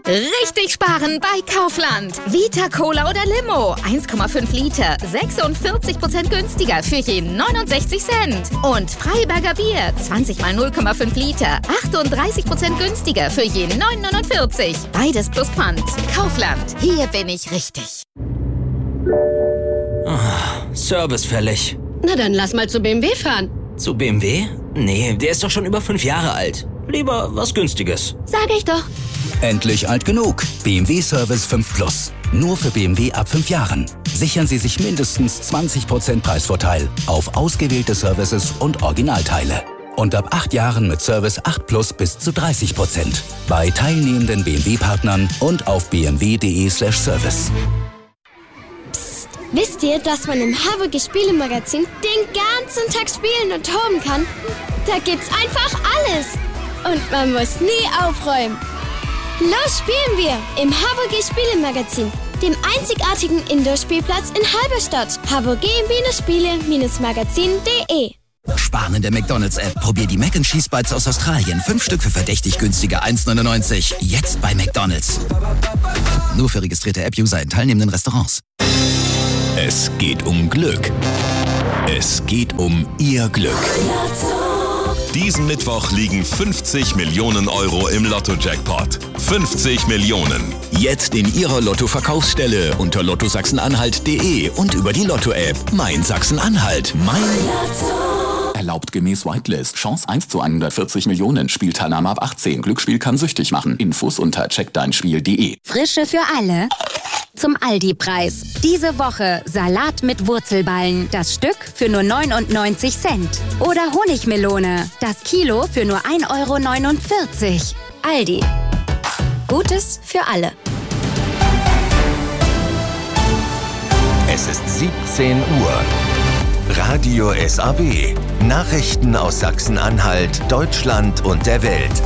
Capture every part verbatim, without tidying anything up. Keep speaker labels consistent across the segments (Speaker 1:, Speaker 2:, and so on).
Speaker 1: Richtig sparen bei Kaufland. Vita Cola oder Limo, eins Komma fünf Liter, sechsundvierzig Prozent günstiger für je neunundsechzig Cent. Und Freiberger Bier, zwanzig mal null Komma fünf Liter, achtunddreißig Prozent günstiger für je neun neunundvierzig. Beides plus Pfand. Kaufland, hier bin ich richtig.
Speaker 2: Oh, Service fällig.
Speaker 3: Na dann lass mal zu B M W fahren.
Speaker 2: Zu B M W? Nee, der ist doch schon über fünf Jahre alt. Lieber was Günstiges.
Speaker 3: Sag ich doch.
Speaker 4: Endlich alt genug. B M W Service fünf Plus. Nur für B M W ab fünf Jahren. Sichern Sie sich mindestens zwanzig Prozent Preisvorteil auf ausgewählte Services und Originalteile. Und ab acht Jahren mit Service acht Plus bis zu dreißig Prozent. Bei teilnehmenden B M W-Partnern und auf b m w punkt d e slash service.
Speaker 5: Psst, wisst ihr, dass man im Haverge Spielemagazin den ganzen Tag spielen und toben kann? Da gibt's einfach alles. Und man muss nie aufräumen. Los spielen wir im Haverge Spielemagazin, dem einzigartigen Indoor-Spielplatz in Halberstadt. haverge Spiele Magazin punkt de.
Speaker 6: Sparen in der McDonald's-App. Probier die Mac and Cheese Bites aus Australien. Fünf Stück für verdächtig günstige eins neunundneunzig. Jetzt bei McDonald's. Nur für registrierte App-User in teilnehmenden Restaurants.
Speaker 7: Es geht um Glück. Es geht um Ihr Glück. Diesen Mittwoch liegen fünfzig Millionen Euro im Lotto-Jackpot. fünfzig Millionen.
Speaker 8: Jetzt in Ihrer Lotto-Verkaufsstelle unter lotto sachsen-anhalt punkt de und über die Lotto-App. Mein Sachsen-Anhalt. Mein Lotto.
Speaker 9: Erlaubt gemäß Whitelist. Chance eins zu hundertvierzig Millionen. Spielteilnahme ab achtzehn. Glücksspiel kann süchtig machen. Infos unter check dein spiel punkt de.
Speaker 10: Frische für alle. Zum Aldi-Preis. Diese Woche Salat mit Wurzelballen. Das Stück für nur neunundneunzig Cent. Oder Honigmelone. Das Kilo für nur ein Euro neunundvierzig. Aldi. Gutes für alle.
Speaker 7: Es ist siebzehn Uhr. Radio S A W. Nachrichten aus Sachsen-Anhalt, Deutschland und der Welt.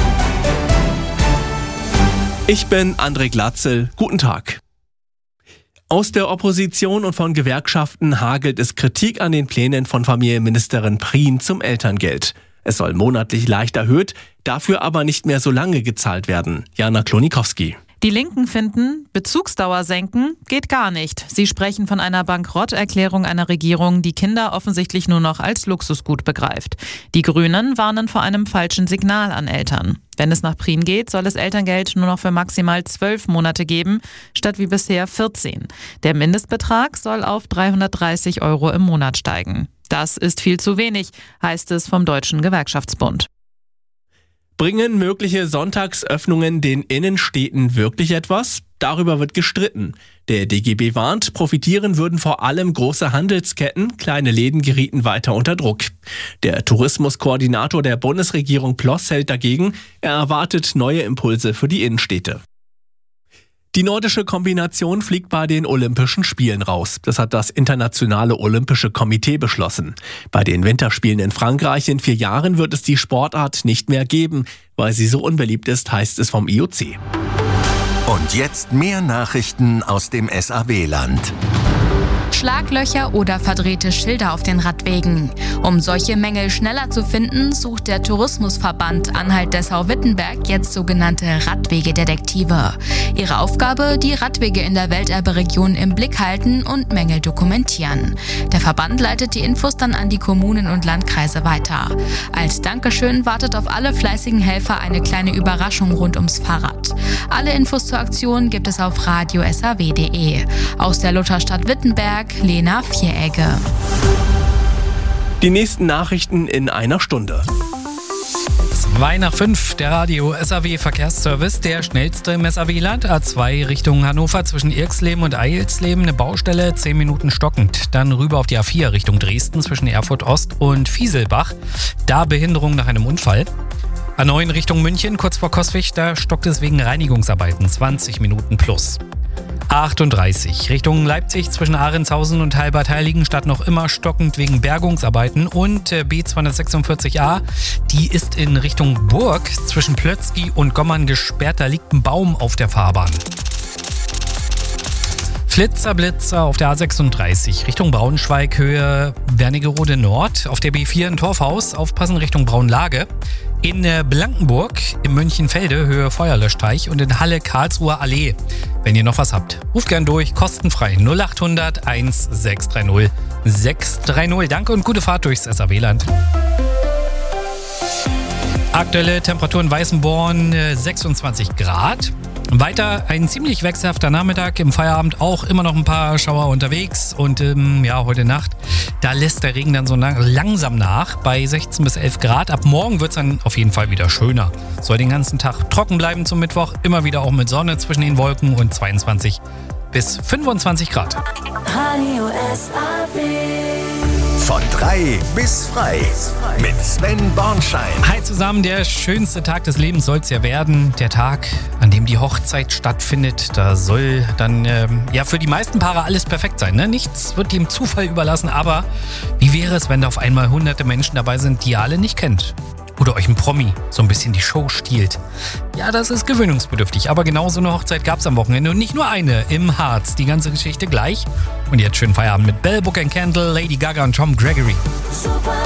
Speaker 11: Ich bin André Glatzel. Guten Tag. Aus der Opposition und von Gewerkschaften hagelt es Kritik an den Plänen von Familienministerin Prien zum Elterngeld. Es soll monatlich leicht erhöht, dafür aber nicht mehr so lange gezahlt werden. Jana Klonikowski.
Speaker 12: Die Linken finden, Bezugsdauer senken geht gar nicht. Sie sprechen von einer Bankrotterklärung einer Regierung, die Kinder offensichtlich nur noch als Luxusgut begreift. Die Grünen warnen vor einem falschen Signal an Eltern. Wenn es nach Prien geht, soll es Elterngeld nur noch für maximal zwölf Monate geben, statt wie bisher vierzehn. Der Mindestbetrag soll auf dreihundertdreißig Euro im Monat steigen. Das ist viel zu wenig, heißt es vom Deutschen Gewerkschaftsbund.
Speaker 11: Bringen mögliche Sonntagsöffnungen den Innenstädten wirklich etwas? Darüber wird gestritten. Der D G B warnt, profitieren würden vor allem große Handelsketten, kleine Läden gerieten weiter unter Druck. Der Tourismuskoordinator der Bundesregierung Ploss hält dagegen, er erwartet neue Impulse für die Innenstädte. Die nordische Kombination fliegt bei den Olympischen Spielen raus. Das hat das Internationale Olympische Komitee beschlossen. Bei den Winterspielen in Frankreich in vier Jahren wird es die Sportart nicht mehr geben, weil sie so unbeliebt ist, heißt es vom I O C.
Speaker 7: Und jetzt mehr Nachrichten aus dem S A W-Land.
Speaker 13: Schlaglöcher oder verdrehte Schilder auf den Radwegen. Um solche Mängel schneller zu finden, sucht der Tourismusverband Anhalt-Dessau-Wittenberg jetzt sogenannte Radwegedetektive. Ihre Aufgabe, die Radwege in der Welterbe-Region im Blick halten und Mängel dokumentieren. Der Verband leitet die Infos dann an die Kommunen und Landkreise weiter. Als Dankeschön wartet auf alle fleißigen Helfer eine kleine Überraschung rund ums Fahrrad. Alle Infos zur Aktion gibt es auf radio s a w punkt de. Aus der Lutherstadt Wittenberg Lena Vieregge.
Speaker 11: Die nächsten Nachrichten in einer Stunde.
Speaker 14: zwei nach fünf, der Radio S A W Verkehrsservice, der schnellste im S A W-Land. A zwei Richtung Hannover zwischen Irxleben und Eilsleben, eine Baustelle, zehn Minuten stockend. Dann rüber auf die A vier Richtung Dresden zwischen Erfurt Ost und Fieselbach. Da Behinderung nach einem Unfall. A neun Richtung München, kurz vor Coswig, da stockt es wegen Reinigungsarbeiten, zwanzig Minuten plus. A achtunddreißig Richtung Leipzig zwischen Ahrentshausen und Halbert-Heiligenstadt noch immer stockend wegen Bergungsarbeiten und B zweihundertsechsundvierzig a, die ist in Richtung Burg zwischen Plötzky und Gommern gesperrt, da liegt ein Baum auf der Fahrbahn. Flitzer, Blitzer auf der A sechsunddreißig Richtung Braunschweig, Höhe Wernigerode Nord. Auf der B vier in Torfhaus, aufpassen Richtung Braunlage. In Blankenburg, im Mönchenfelde, Höhe Feuerlöschteich. Und in Halle Karlsruher Allee. Wenn ihr noch was habt, ruft gern durch, kostenfrei null acht hundert eins sechs drei null sechs drei null. Danke und gute Fahrt durchs S A W-Land. Aktuelle Temperatur in Weißenborn sechsundzwanzig Grad. Weiter ein ziemlich wechselhafter Nachmittag, im Feierabend auch immer noch ein paar Schauer unterwegs und ähm, ja, heute Nacht, da lässt der Regen dann so lang, langsam nach bei sechzehn bis elf Grad. Ab morgen wird es dann auf jeden Fall wieder schöner. Soll den ganzen Tag trocken bleiben zum Mittwoch, immer wieder auch mit Sonne zwischen den Wolken und zweiundzwanzig bis fünfundzwanzig Grad.
Speaker 15: Radio S A W.
Speaker 16: Von drei bis frei mit Sven Bornschein.
Speaker 14: Hi zusammen, der schönste Tag des Lebens soll es ja werden. Der Tag, an dem die Hochzeit stattfindet. Da soll dann ähm, ja für die meisten Paare alles perfekt sein. Ne? Nichts wird dem Zufall überlassen. Aber wie wäre es, wenn da auf einmal hunderte Menschen dabei sind, die ihr alle nicht kennt? Oder euch ein Promi so ein bisschen die Show stiehlt. Ja, das ist gewöhnungsbedürftig. Aber genau so eine Hochzeit gab es am Wochenende. Und nicht nur eine im Harz. Die ganze Geschichte gleich. Und jetzt schönen Feierabend mit Bell, Book and Candle, Lady Gaga und Tom Gregory.
Speaker 15: Super.